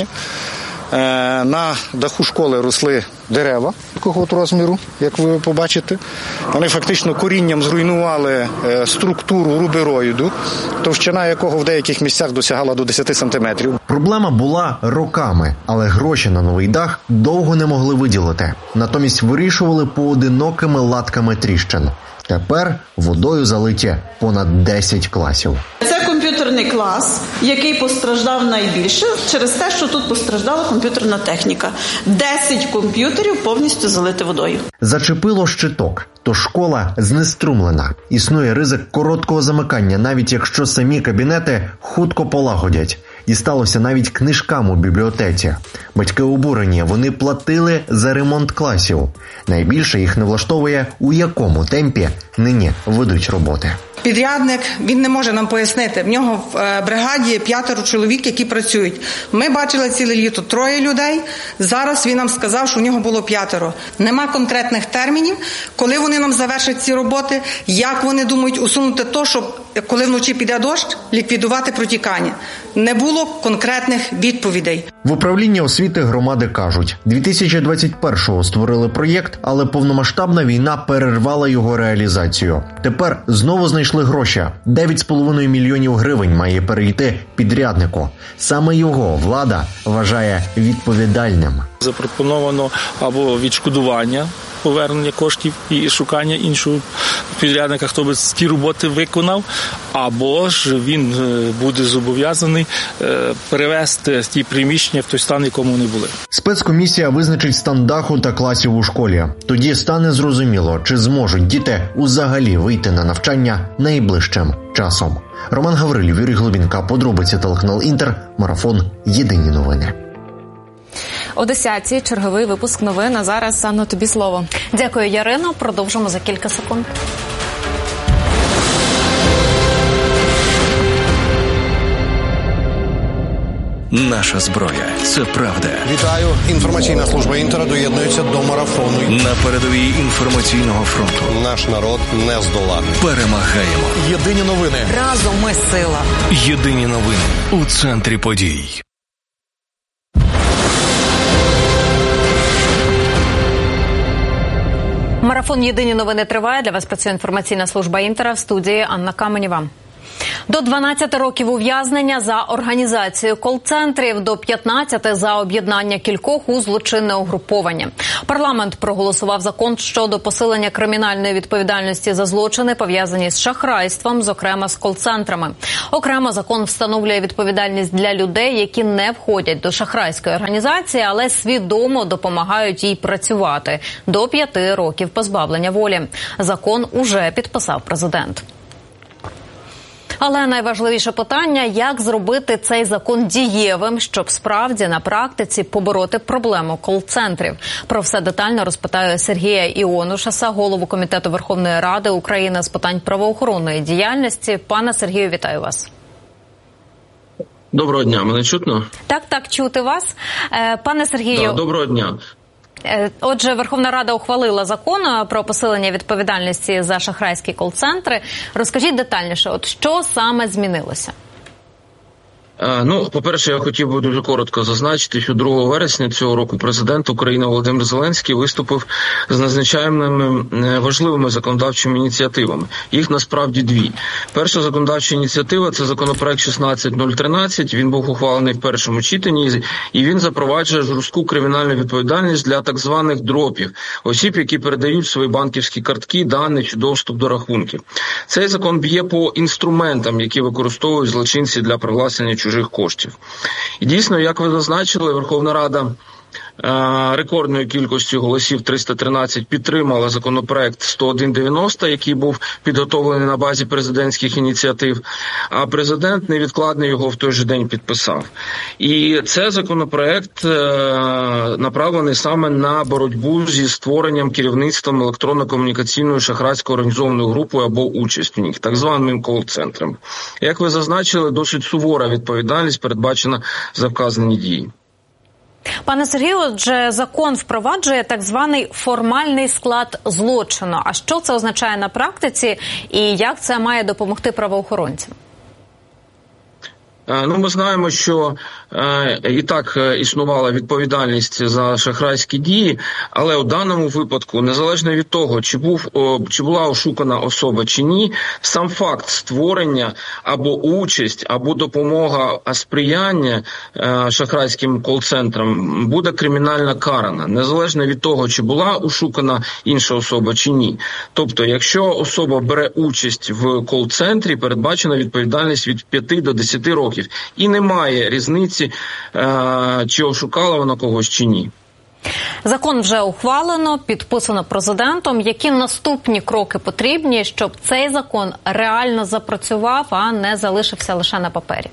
На даху школи росли дерева такого розміру, як ви побачите. Вони фактично корінням зруйнували структуру рубероїду, товщина якого в деяких місцях досягала до 10 сантиметрів. Проблема була роками, але гроші на новий дах довго не могли виділити. Натомість вирішували поодинокими латками тріщин. Тепер водою залиті понад 10 класів. Це комп'ютерний клас, який постраждав найбільше через те, що тут постраждала комп'ютерна техніка. 10 комп'ютерів повністю залити водою. Зачепило щиток, то школа знеструмлена. Існує ризик короткого замикання, навіть якщо самі кабінети хутко полагодять. Дісталося навіть книжкам у бібліотеці. Батьки обурені, вони платили за ремонт класів. Найбільше їх не влаштовує, у якому темпі нині ведуть роботи. Підрядник, він не може нам пояснити. В нього в бригаді 5 чоловік, які працюють. Ми бачили ціле літо 3 людей. Зараз він нам сказав, що в нього було 5. Нема конкретних термінів, коли вони нам завершать ці роботи, як вони думають усунути то, щоб коли вночі піде дощ, ліквідувати протікання. Не було конкретних відповідей. В управлінні освіти громади кажуть, 2021-го створили проєкт, але повномасштабна війна перервала його реалізацію. Тепер знову знайшли гроші. 9,5 мільйонів гривень має перейти підряднику. Саме його влада вважає відповідальним. Запропоновано або відшкодування, повернення коштів і шукання іншого підрядника, хто би ті роботи виконав, або ж він буде зобов'язаний перевести ті приміщення в той стан, в якому вони були. Спецкомісія визначить стан даху та класів у школі. Тоді стане зрозуміло, чи зможуть діти взагалі вийти на навчання найближчим часом. Роман Гаврилів, Юрій Глубінка, подробиці телеканал Інтер, марафон «Єдині новини». О 10-й черговий випуск новин. А зараз, Анно, тобі слово. Дякую, Ярино. Продовжимо за кілька секунд. Наша зброя – це правда. Вітаю. Інформаційна служба Інтера доєднується до марафону. На передовій інформаційного фронту. Наш народ не здоланий. Перемагаємо. Єдині новини. Разом ми сила. Єдині новини у центрі подій. Марафон «Єдині новини» триває. Для вас працює інформаційна служба «Інтера», в студії Анна Каменєва. До 12 років ув'язнення за організацію кол-центрів, до 15 за об'єднання кількох у злочинне угруповання. Парламент проголосував закон щодо посилення кримінальної відповідальності за злочини, пов'язані з шахрайством, зокрема з кол-центрами. Окремо закон встановлює відповідальність для людей, які не входять до шахрайської організації, але свідомо допомагають їй працювати. До 5 років позбавлення волі. Закон уже підписав президент. Але найважливіше питання – як зробити цей закон дієвим, щоб справді на практиці побороти проблему кол-центрів. Про все детально розпитаю Сергія Іонушаса, голову Комітету Верховної Ради України з питань правоохоронної діяльності. Пане Сергію, вітаю вас. Доброго дня, мене чутно? Так, чути вас. Пане Сергію... Доброго дня. Отже, Верховна Рада ухвалила закон про посилення відповідальності за шахрайські кол-центри. Розкажіть детальніше, що саме змінилося? По-перше, я хотів би дуже коротко зазначити, що 2 вересня цього року президент України Володимир Зеленський виступив з надзвичайними важливими законодавчими ініціативами. Їх насправді 2. Перша законодавча ініціатива – це законопроект 16013. Він був ухвалений в першому читанні, і він запроваджує жорстку кримінальну відповідальність для так званих дропів – осіб, які передають свої банківські картки, дані чи доступ до рахунків. Цей закон б'є по інструментам, які використовують злочинці для привласнення чужих коштів. І дійсно, як ви зазначили, Верховна Рада рекордною кількістю голосів 313 підтримала законопроект 10190, який був підготовлений на базі президентських ініціатив, а президент невідкладно його в той же день підписав. І це законопроект направлений саме на боротьбу зі створенням керівництвом електронно-комунікаційної шахрайської організованої групи або участь в них, так званим кол-центром. Як ви зазначили, досить сувора відповідальність передбачена за вказані дії. Пане Сергію, отже, закон впроваджує так званий формальний склад злочину. А що це означає на практиці і як це має допомогти правоохоронцям? Ми знаємо, що і так існувала відповідальність за шахрайські дії, але у даному випадку, незалежно від того, чи була ошукана особа чи ні, сам факт створення або участь, або допомога, сприяння шахрайським кол-центрам буде кримінально карана, незалежно від того, чи була ошукана інша особа чи ні. Тобто, якщо особа бере участь в кол-центрі, передбачена відповідальність від 5 до 10 років. І немає різниці, чи ошукала вона когось, чи ні. Закон вже ухвалено, підписано президентом. Які наступні кроки потрібні, щоб цей закон реально запрацював, а не залишився лише на папері?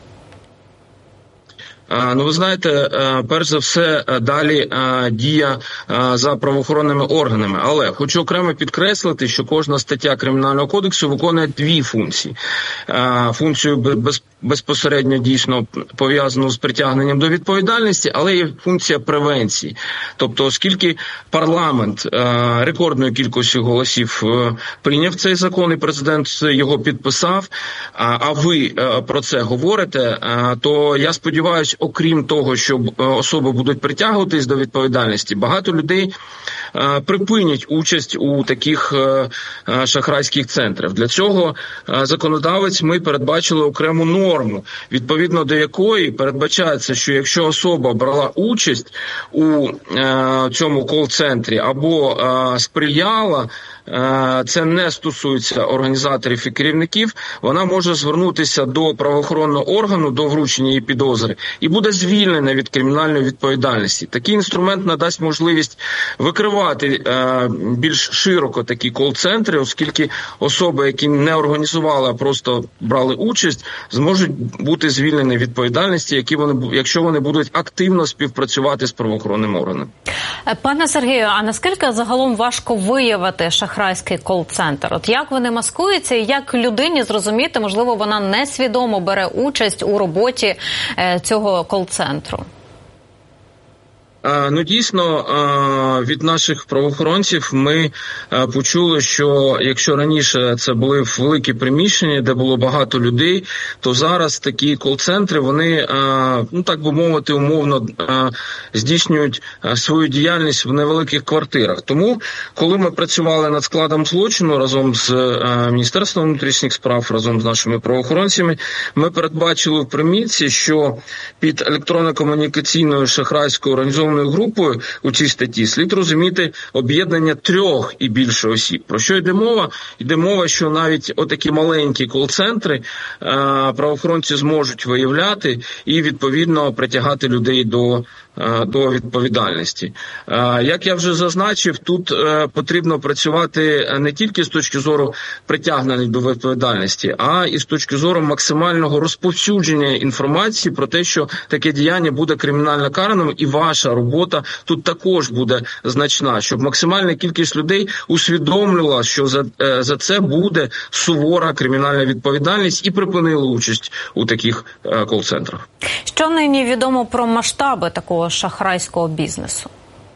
Ви знаєте, перш за все, далі дія за правоохоронними органами. Але хочу окремо підкреслити, що кожна стаття Кримінального кодексу виконує 2 функції. Функцію безпосередньо дійсно пов'язану з притягненням до відповідальності, але і функція превенції. Тобто, оскільки парламент рекордною кількістю голосів прийняв цей закон і президент його підписав, а ви про це говорите, то я сподіваюся, окрім того, що особи будуть притягуватись до відповідальності, багато людей припинять участь у таких шахрайських центрах. Для цього законодавець ми передбачили окрему норму, відповідно до якої передбачається, що якщо особа брала участь у цьому кол-центрі або сприяла, це не стосується організаторів і керівників, вона може звернутися до правоохоронного органу, до вручення її підозри, і буде звільнена від кримінальної відповідальності. Такий інструмент надасть можливість викривати більш широко такі кол-центри, оскільки особи, які не організували, а просто брали участь, зможуть бути звільнені від відповідальності, якщо вони будуть активно співпрацювати з правоохоронним органом. Пане Сергію, а наскільки загалом важко виявити шахрайський кол-центр? От як вони маскуються і як людині зрозуміти, можливо, вона несвідомо бере участь у роботі цього кол-центру? Дійсно, від наших правоохоронців ми почули, що якщо раніше це були великі приміщення, де було багато людей, то зараз такі кол-центри, вони, так би мовити, умовно здійснюють свою діяльність в невеликих квартирах. Тому, коли ми працювали над складом злочину разом з Міністерством внутрішніх справ, разом з нашими правоохоронцями, ми передбачили в примітці, що під електронно-комунікаційною шахрайською організованою групою у цій статті слід розуміти об'єднання 3 і більше осіб. Про що йде мова? Йде мова, що навіть отакі маленькі кол-центри правоохоронці зможуть виявляти і, відповідно, притягати людей до відповідальності. Як я вже зазначив, тут потрібно працювати не тільки з точки зору притягнення до відповідальності, а і з точки зору максимального розповсюдження інформації про те, що таке діяння буде кримінально караним, і ваша робота тут також буде значна, щоб максимальна кількість людей усвідомлювала, що за це буде сувора кримінальна відповідальність, і припинили участь у таких кол-центрах. Що нині відомо про масштаби такого шахрайського бізнесу?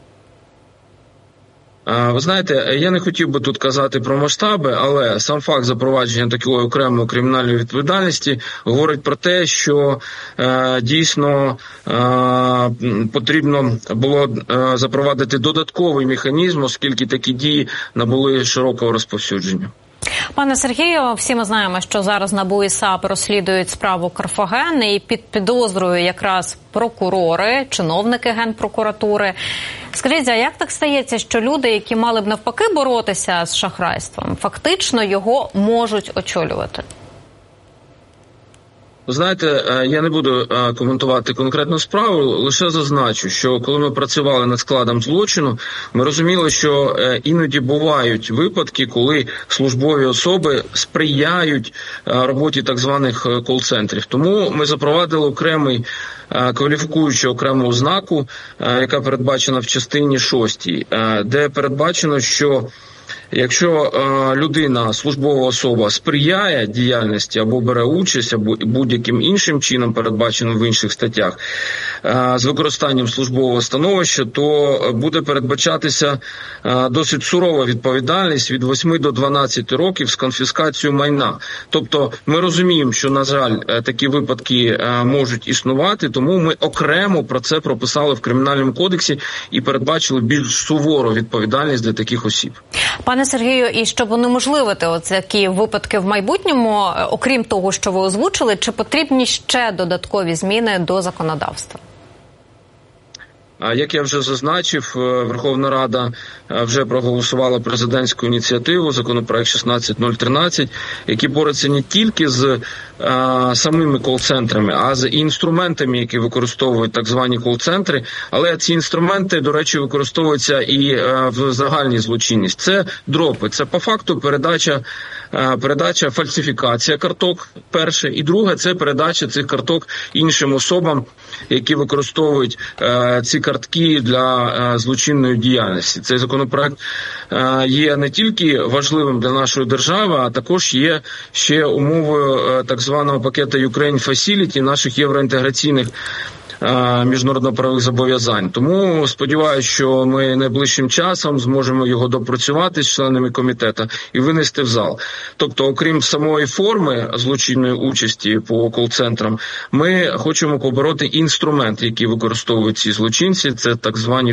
Ви знаєте, я не хотів би тут казати про масштаби, але сам факт запровадження такої окремої кримінальної відповідальності говорить про те, що дійсно потрібно було запровадити додатковий механізм, оскільки такі дії набули широкого розповсюдження. Пане Сергію, всі ми знаємо, що зараз НАБУ і САП розслідують справу Карфаген, і під підозрою якраз прокурори, чиновники Генпрокуратури. Скажіть, а як так стається, що люди, які мали б навпаки боротися з шахрайством, фактично його можуть очолювати? Знаєте, я не буду коментувати конкретну справу, лише зазначу, що коли ми працювали над складом злочину, ми розуміли, що іноді бувають випадки, коли службові особи сприяють роботі так званих кол-центрів. Тому ми запровадили окремий кваліфікуючу окрему ознаку, яка передбачена в частині 6, де передбачено, що якщо людина, службова особа, сприяє діяльності або бере участь, або будь-яким іншим чином, передбаченим в інших статтях, з використанням службового становища, то буде передбачатися досить сурова відповідальність від 8 до 12 років з конфіскацією майна. Тобто ми розуміємо, що, на жаль, такі випадки можуть існувати, тому ми окремо про це прописали в Кримінальному кодексі і передбачили більш сувору відповідальність для таких осіб. Пане Сергію, і щоб унеможливити такі випадки в майбутньому, окрім того, що ви озвучили, чи потрібні ще додаткові зміни до законодавства? Як я вже зазначив, Верховна Рада вже проголосувала президентську ініціативу, законопроект 16013, який бореться не тільки з самими кол-центрами, а з інструментами, які використовують так звані кол-центри. Але ці інструменти, до речі, використовуються і в загальній злочинність. Це дропи, це по факту передача, фальсифікація карток, перше. І друге, це передача цих карток іншим особам, які використовують ці картки для злочинної діяльності. Цей законопроект є не тільки важливим для нашої держави, а також є ще умовою так званого пакета Ukraine Facility, наших євроінтеграційних міжнародно-правових зобов'язань. Тому сподіваюся, що ми найближчим часом зможемо його допрацювати з членами комітету і винести в зал. Тобто, окрім самої форми злочинної участі по кол-центрам, ми хочемо побороти інструмент, який використовують ці злочинці, це так звані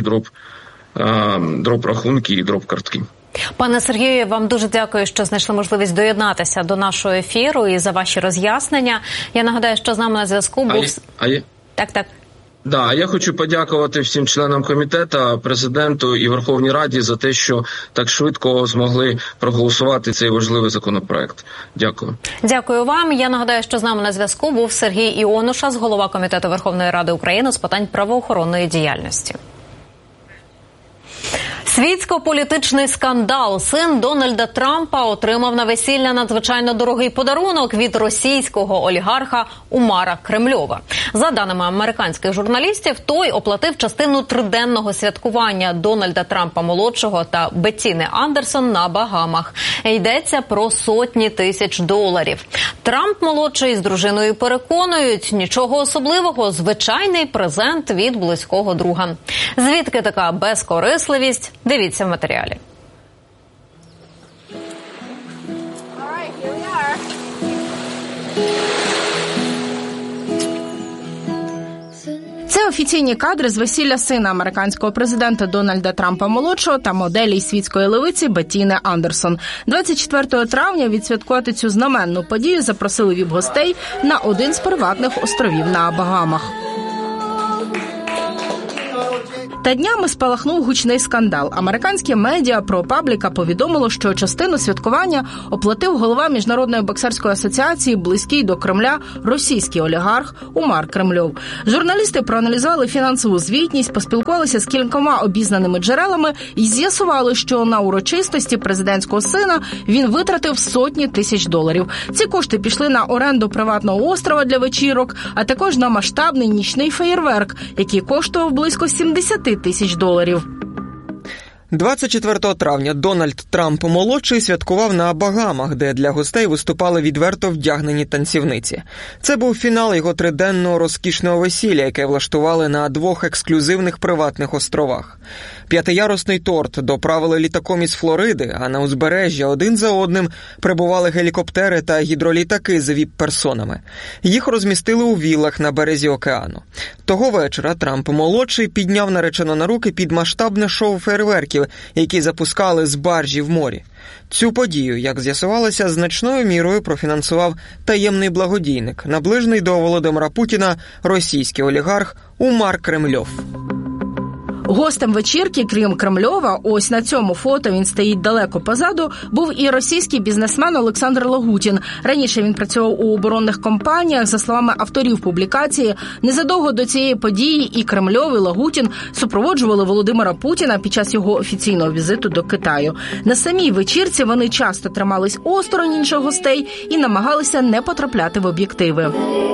дроп-рахунки і дроп-картки. Пане Сергію, вам дуже дякую, що знайшли можливість доєднатися до нашого ефіру і за ваші роз'яснення. Я нагадаю, що з нами на зв'язку був... Так. Да, я хочу подякувати всім членам комітету, президенту і Верховній Раді за те, що так швидко змогли проголосувати цей важливий законопроект. Дякую. Дякую вам. Я нагадаю, що з нами на зв'язку був Сергій Іонушас, голова Комітету Верховної Ради України з питань правоохоронної діяльності. Світсько-політичний скандал. Син Дональда Трампа отримав на весілля надзвичайно дорогий подарунок від російського олігарха Умара Кремльова. За даними американських журналістів, той оплатив частину триденного святкування Дональда Трампа-молодшого та Беттіни Андерсон на Багамах. Йдеться про сотні тисяч доларів. Трамп-молодший з дружиною переконують, нічого особливого, звичайний презент від близького друга. Звідки така безкорисливість? Дивіться в матеріалі. Це офіційні кадри з весілля сина американського президента Дональда Трампа-молодшого та моделі світської левиці Беттіни Андерсон. 24 травня відсвяткувати цю знаменну подію запросили віп-гостей на один з приватних островів на Багамах. Та днями спалахнув гучний скандал. Американське медіа ProPublica повідомило, що частину святкування оплатив голова Міжнародної боксерської асоціації, близький до Кремля російський олігарх Умар Кремльов. Журналісти проаналізували фінансову звітність, поспілкувалися з кількома обізнаними джерелами і з'ясували, що на урочистості президентського сина він витратив сотні тисяч доларів. Ці кошти пішли на оренду приватного острова для вечірок, а також на масштабний нічний феєрверк, який коштував близько 70 тисяч доларів. 24 травня Дональд Трамп-молодший святкував на Багамах, де для гостей виступали відверто вдягнені танцівниці. Це був фінал його триденного розкішного весілля, яке влаштували на 2 ексклюзивних приватних островах. 5-ярусний торт доправили літаком із Флориди, а на узбережжя один за одним прибували гелікоптери та гідролітаки з віп-персонами. Їх розмістили у віллах на березі океану. Того вечора Трамп-молодший підняв наречену на руки під масштабне шоу фейерверків, які запускали з баржі в морі. Цю подію, як з'ясувалося, значною мірою профінансував таємний благодійник, наближений до Володимира Путіна російський олігарх Умар Кремльов. Гостем вечірки, крім Кремльова, ось на цьому фото, він стоїть далеко позаду, був і російський бізнесмен Олександр Лагутін. Раніше він працював у оборонних компаніях. За словами авторів публікації, незадовго до цієї події і Кремльов, і Лагутін супроводжували Володимира Путіна під час його офіційного візиту до Китаю. На самій вечірці вони часто тримались осторонь інших гостей і намагалися не потрапляти в об'єктиви.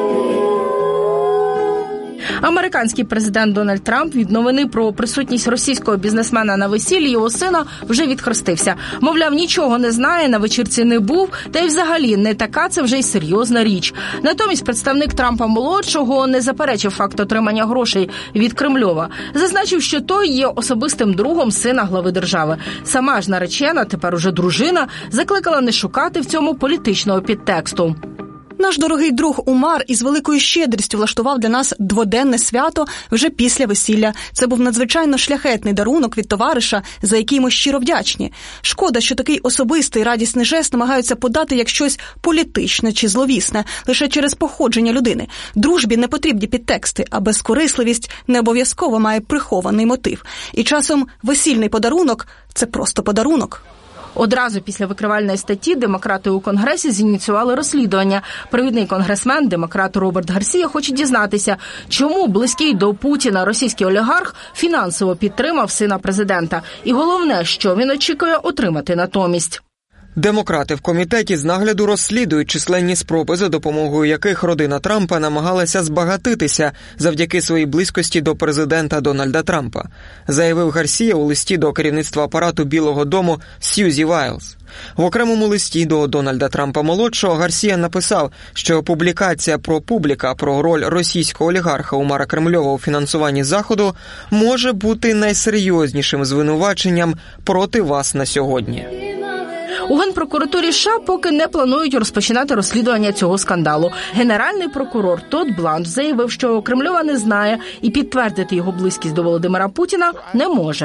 Американський президент Дональд Трамп від новини про присутність російського бізнесмена на весіллі його сина вже відхрестився. Мовляв, нічого не знає, на вечірці не був, та й взагалі не така це вже й серйозна річ. Натомість представник Трампа-молодшого не заперечив факт отримання грошей від Кремльова. Зазначив, що той є особистим другом сина глави держави. Сама ж наречена, тепер уже дружина, закликала не шукати в цьому політичного підтексту. Наш дорогий друг Умар із великою щедрістю влаштував для нас дводенне свято вже після весілля. Це був надзвичайно шляхетний дарунок від товариша, за який ми щиро вдячні. Шкода, що такий особистий радісний жест намагаються подати як щось політичне чи зловісне, лише через походження людини. Дружбі не потрібні підтексти, а безкорисливість не обов'язково має прихований мотив. І часом весільний подарунок – це просто подарунок. Одразу після викривальної статті демократи у Конгресі зініціювали розслідування. Провідний конгресмен, демократ Роберт Гарсія, хоче дізнатися, чому близький до Путіна російський олігарх фінансово підтримав сина президента. І головне, що він очікує отримати натомість. Демократи в комітеті з нагляду розслідують численні спроби, за допомогою яких родина Трампа намагалася збагатитися завдяки своїй близькості до президента Дональда Трампа, заявив Гарсія у листі до керівництва апарату Білого дому Сьюзі Вайлз. В окремому листі до Дональда Трампа-молодшого Гарсія написав, що публікація ProPublica про роль російського олігарха Умара Кремльова у фінансуванні Заходу може бути найсерйознішим звинуваченням проти вас на сьогодні. У Генпрокуратурі США поки не планують розпочинати розслідування цього скандалу. Генеральний прокурор Тодд Бланш заявив, що Кремльова не знає і підтвердити його близькість до Володимира Путіна не може.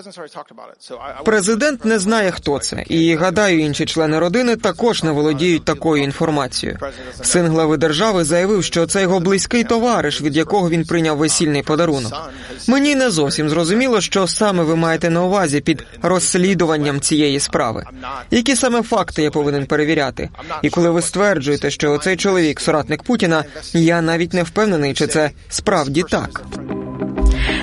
Президент не знає, хто це. І, гадаю, інші члени родини також не володіють такою інформацією. Син глави держави заявив, що це його близький товариш, від якого він прийняв весільний подарунок. Мені не зовсім зрозуміло, що саме ви маєте на увазі під розслідуванням цієї справи. Які саме факти я повинен перевіряти? І коли ви стверджуєте, що цей чоловік – соратник Путіна, я навіть не впевнений, чи це справді так.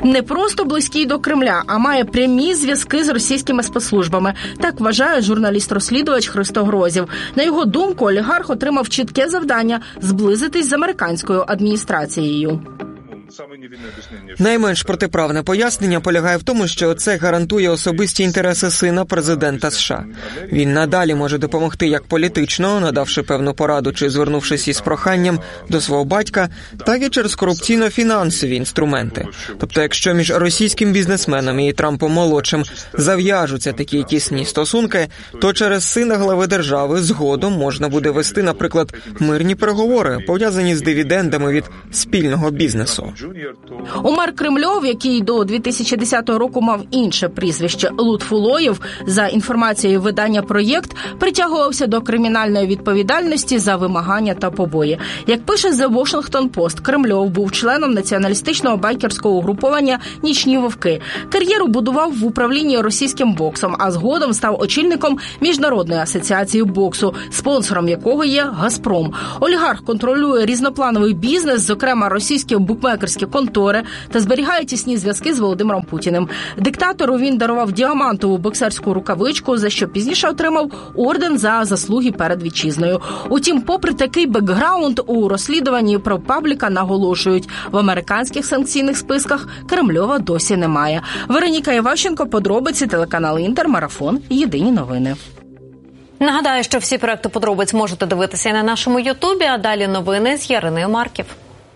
Не просто близький до Кремля, а має прямі зв'язки з російськими спецслужбами. Так вважає журналіст-розслідувач Христо Грозів. На його думку, олігарх отримав чітке завдання – зблизитись з американською адміністрацією. Найменш протиправне пояснення полягає в тому, що це гарантує особисті інтереси сина президента США. Він надалі може допомогти як політично, надавши певну пораду чи звернувшись із проханням до свого батька, так і через корупційно-фінансові інструменти. Тобто, якщо між російським бізнесменом і Трампом-молодшим зав'яжуться такі тісні стосунки, то через сина глави держави згодом можна буде вести, наприклад, мирні переговори, пов'язані з дивідендами від спільного бізнесу. Омар Кремльов, який до 2010 року мав інше прізвище Лутфулоєв, за інформацією видання «Проєкт», притягувався до кримінальної відповідальності за вимагання та побої. Як пише The Washington Post, Кремльов був членом націоналістичного байкерського угруповання «Нічні вовки». Кар'єру будував в управлінні російським боксом, а згодом став очільником Міжнародної асоціації боксу, спонсором якого є «Газпром». Олігарх контролює різноплановий бізнес, зокрема російські букмекерські контори, та зберігає тісні зв'язки з Володимиром Путіним. Диктатору він дарував діамантову боксерську рукавичку, за що пізніше отримав орден за заслуги перед вітчизною. Утім, попри такий бекграунд, у розслідуванні про Пабліка наголошують, в американських санкційних списках Кремльова досі немає. Вероніка Іващенко, подробиці, телеканал Інтер, Марафон, Єдині новини. Нагадаю, що всі проекти подробиць можете дивитися і на нашому Ютубі, а далі новини з Яриною Марків.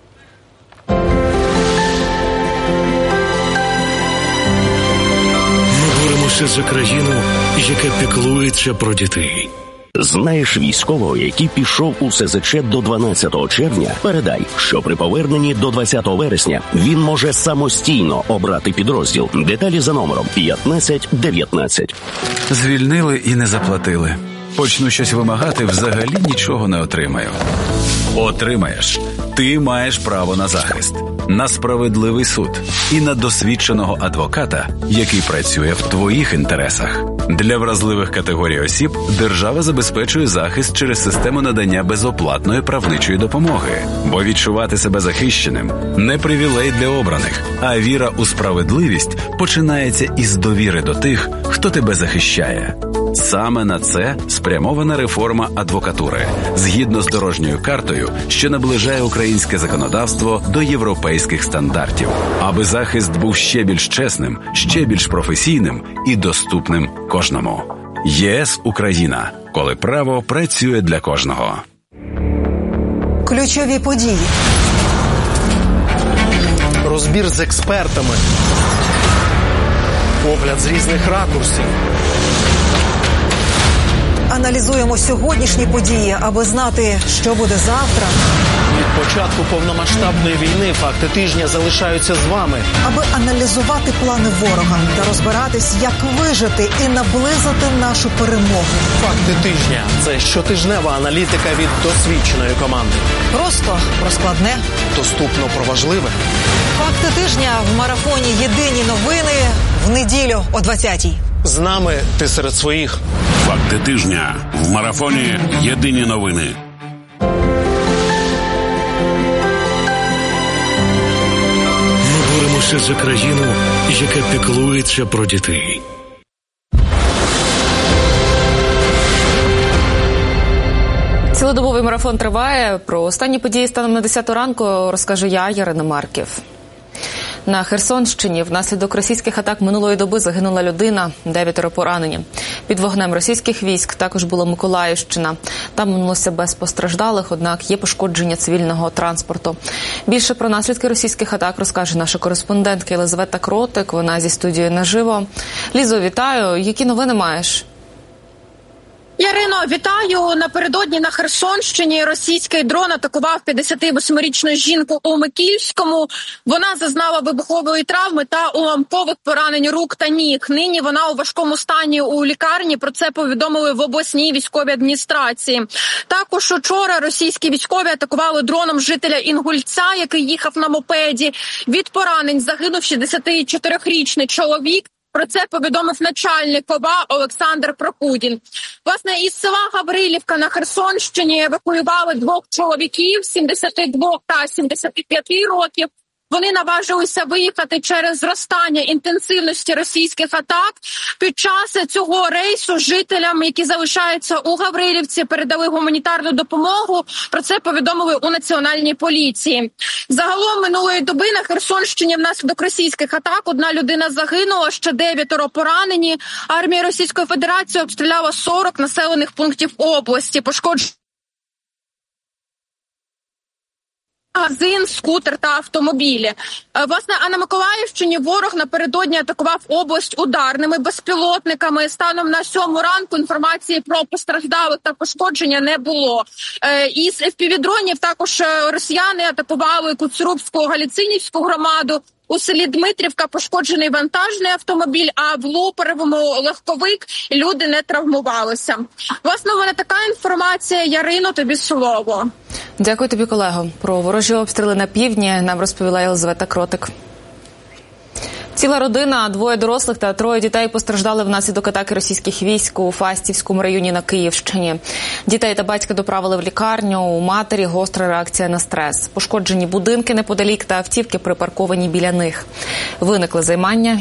Боремося за країну, яка піклується про дітей. Знаєш військового, який пішов у СЗЧ до 12 червня? Передай, що при поверненні до 20 вересня він може самостійно обрати підрозділ. Деталі за номером 1519. Звільнили і не заплатили. Почну щось вимагати, взагалі нічого не отримаю. Отримаєш. Ти маєш право на захист, на справедливий суд і на досвідченого адвоката, який працює в твоїх інтересах. Для вразливих категорій осіб держава забезпечує захист через систему надання безоплатної правничої допомоги. Бо відчувати себе захищеним – не привілей для обраних, а віра у справедливість починається із довіри до тих, хто тебе захищає. Саме на це спрямована реформа адвокатури, згідно з дорожньою картою, що наближає українське законодавство до європейських стандартів, аби захист був ще більш чесним, ще більш професійним і доступним кожному. ЄС Україна. Коли право працює для кожного. Ключові події. Розбір з експертами. Погляд з різних ракурсів. Аналізуємо сьогоднішні події, аби знати, що буде завтра. Від початку повномасштабної війни факти тижня залишаються з вами. Аби аналізувати плани ворога та розбиратись, як вижити і наблизити нашу перемогу. Факти тижня – це щотижнева аналітика від досвідченої команди. Просто про складне. Доступно про важливе. Факти тижня в марафоні «Єдині новини» в неділю о 20-й. З нами ти серед своїх. Факти тижня в марафоні «Єдині новини». Ми боремося за країну, яка піклується про дітей. Цілодобовий марафон триває. Про останні події станом на 10 ранку розкажу я, Ярина Марків. На Херсонщині внаслідок російських атак минулої доби загинула людина, 9 поранені. Під вогнем російських військ також була Миколаївщина. Там минулося без постраждалих, однак є пошкодження цивільного транспорту. Більше про наслідки російських атак розкаже наша кореспондентка Єлизавета Кротик. Вона зі студією наживо. Лізо, вітаю. Які новини маєш? Ярино, вітаю. Напередодні на Херсонщині російський дрон атакував 58-річну жінку у Микільському. Вона зазнала вибухової травми та уламкових поранень рук та ніг. Нині вона у важкому стані у лікарні. Про це повідомили в обласній військовій адміністрації. Також учора російські військові атакували дроном жителя Інгульця, який їхав на мопеді. Від поранень загинув 64-річний чоловік. Про це повідомив начальник ОВА Олександр Прокудін. Власне, із села Гаврилівка на Херсонщині евакуювали 2 чоловіків 72 та 75 років. Вони наважилися виїхати через зростання інтенсивності російських атак. Під час цього рейсу жителям, які залишаються у Гаврилівці, передали гуманітарну допомогу. Про це повідомили у Національній поліції. Загалом минулої доби на Херсонщині внаслідок російських атак 1 людина загинула, ще 9 поранені. Армія Російської Федерації обстріляла 40 населених пунктів області. Пошкоджені магазин, скутер та автомобілі. Власне, а на Миколаївщині ворог напередодні атакував область ударними безпілотниками. Станом на 7 ранку інформації про постраждалих та пошкодження не було. Із FPV-дронів також росіяни атакували Куцурубську Галицинівську громаду. У селі Дмитрівка пошкоджений вантажний автомобіль, а в Луперевому легковик, люди не травмувалися. Власне, у мене така інформація. Ярино, тобі слово. Дякую тобі, колего. Про ворожі обстріли на півдні нам розповіла Єлизавета Кротик. Ціла родина, 2 дорослих та 3 дітей постраждали внаслідок атаки російських військ у Фастівському районі на Київщині. Дітей та батька доправили в лікарню, у матері гостра реакція на стрес. Пошкоджені будинки неподалік та автівки припарковані біля них. Виникли займання